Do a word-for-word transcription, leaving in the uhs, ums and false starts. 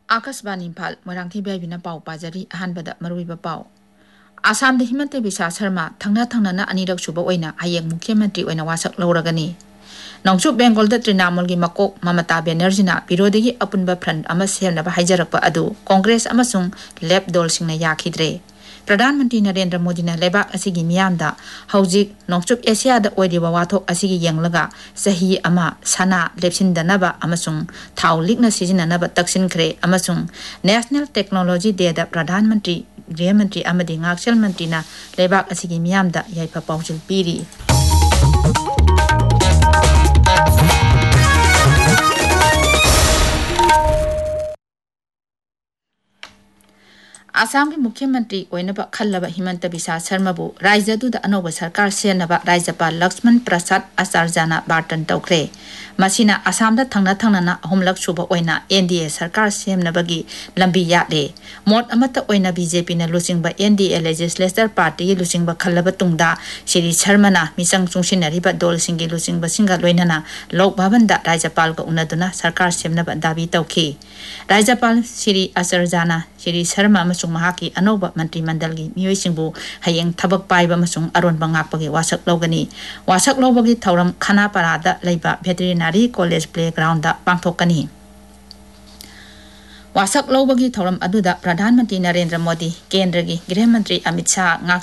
आकाशवाणी इम्फाल मोरांथी बेबिना पाव पाजरी अहानबदा मरुइबा पाव आसाम दे हिमंत बिस्वा शर्मा थंगना थंगना अनिरक सुबा ओइना हयेंग मुख्यमंत्री ओइना वासक लौरगनी नौचुक बेंगोल द तृणमूल की मकोक ममता बेनर्जीना विरोधी अपुनबा फ्रंट अमा सेमनबा हाइजरकपा अदु कांग्रेस अमसुंग लेफ्ट दल सिंगना याखिद्रे प्रधानमंत्री नरेंद्र मोदी ने लेबाक असिगी मियामदा हौजिक नौचुक एशिया द ओइदिबा वाथोक असिगी यंगलगा सही अमा सना लेप्सिनदनबा अमसुंग थाउ लिकना सिजिननबा तक्सिनख्रे अमसुंग नेशनल टेक्नोलॉजी डे द प्रधानमंत्री गृहमंत्री अमदी ngakchal मंत्री ना लेबाक असिगी मियामदा याइफा पाउजल पीरी आसाम के मुख्यमंत्री ओइनबा खल्लबा हिमंत बिस्वा शर्माबु राज्यदुद अनौबा सरकार सेनबा राज्यपाल लक्ष्मण प्रसाद आचार्यना बार्टन तौख्रे मसिना आसामदा थंगना थंगना अहुमलक सुबा ओइना एनडीए सरकार सेमनबगी लंबी याले मोट अमत ओइना बीजेपी ना लुचिंगबा एनडीए लेजिस्लेचर पार्टी लुचिंगबा खल्लबा तुंगदा श्री शर्माना मिसंग चुंगसिनरिबा दल सिंगी लुचिंगबा सिंगा लोइनाना लोक भवनदा राज्यपाल का उनदुना सरकार सेमनबा दाबी तौखी राज्यपाल श्री आचार्यना श्री शर्मा महाकी अनौबा मंत्रिमंडल की मियोइसिंगबु हयेंग थबक पाइबा मसुंग अरोन बंगाकपगी वासक लौगनी वासक लौबगी थौरम खानापारादा लैबा वेटरिनरी कॉलेज प्लेग्राउंड दा पांगथोकनी वासक लौबगी थौरम अदुदा प्रधानमंत्री नरेंद्र मोदी केंद्र की गृह मंत्री अमित शाह